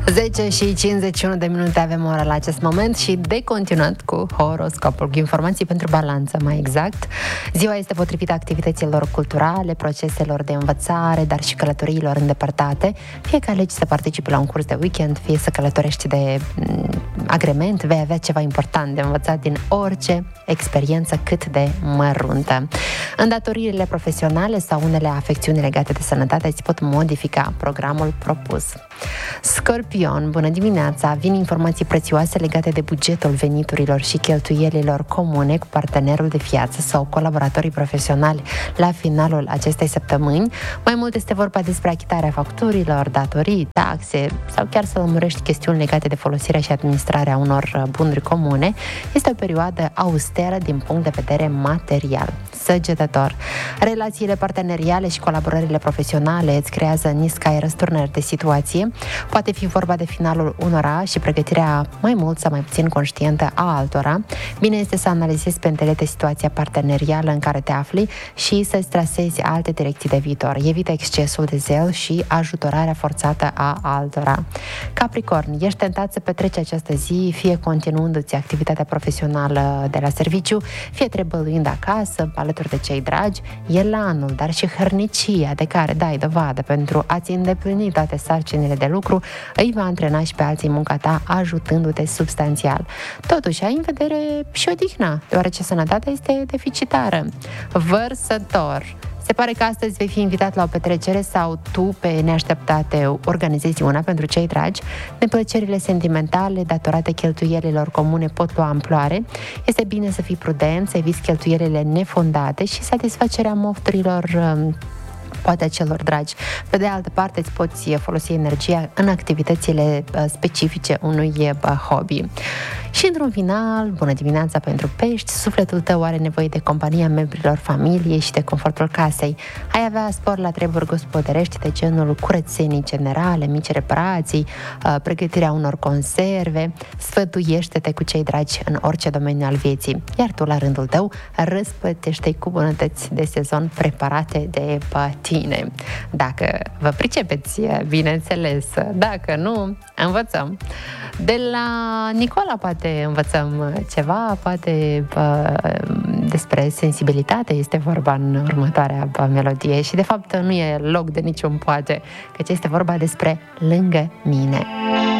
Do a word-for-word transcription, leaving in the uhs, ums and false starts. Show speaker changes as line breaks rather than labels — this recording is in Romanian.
zece și cincizeci și unu de minute avem ora la acest moment și de continuat cu horoscopul, cu informații pentru balanță, mai exact. Ziua este potrivită activităților culturale, proceselor de învățare, dar și călătoriilor îndepărtate. Fie că alegi să participi la un curs de weekend, fie să călătorești de m- agrement, vei avea ceva important de învățat din orice experiență cât de măruntă. Îndatoririle profesionale sau unele afecțiuni legate de sănătate îți pot modifica programul propus. Scorpion, bună dimineața! Vin informații prețioase legate de bugetul veniturilor și cheltuielilor comune cu partenerul de viață sau colaboratorii profesionali la finalul acestei săptămâni. Mai mult este vorba despre achitarea facturilor, datorii, taxe sau chiar să lămurești chestiuni legate de folosirea și administrarea unor bunuri comune. Este o perioadă austeră din punct de vedere material. Săgetător. Relațiile parteneriale și colaborările profesionale îți creează niscai răsturnări de situație. Poate fi vorba de finalul unora și pregătirea mai mult sau mai puțin conștientă a altora. Bine este să analizezi pe îndelete situația partenerială în care te afli și să-ți trasezi alte direcții de viitor. Evită excesul de zel și ajutorarea forțată a altora. Capricorn, ești tentat să petreci această zi fie continuându-ți activitatea profesională de la serviciu, fie trebăluind acasă, alături de cei dragi. E la anul, dar și hărnicia de care dai dovadă pentru a-ți îndeplini toate sarcinile de lucru îi va antrena și pe alții munca ta, ajutându-te substanțial. Totuși, ai în vedere și odihna, deoarece sănătatea este deficitară. Vărsător. Se pare că astăzi vei fi invitat la o petrecere sau tu, pe neașteptate, organizezi una pentru cei dragi. Neplăcerile sentimentale datorate cheltuielilor comune pot lua amploare. Este bine să fii prudent, să eviți cheltuielile nefondate și satisfacerea mofturilor poate a celor dragi. Pe de altă parte, îți poți folosi energia în activitățile specifice unui hobby. Și într-un final, bună dimineața pentru pești, sufletul tău are nevoie de compania membrilor familiei și de confortul casei. Ai avea spor la treburi gospodărești de genul curățenii generale, mici reparații, pregătirea unor conserve. Sfătuiește-te cu cei dragi în orice domeniu al vieții. Iar tu, la rândul tău, răspătește cu bunătăți de sezon preparate de tine. Dacă vă pricepeți, bineînțeles. Dacă nu, învățăm. De la Nicola poate învățăm ceva, poate uh, despre sensibilitate este vorba în următoarea melodie și de fapt nu e loc de niciun poate, căci este vorba despre lângă mine.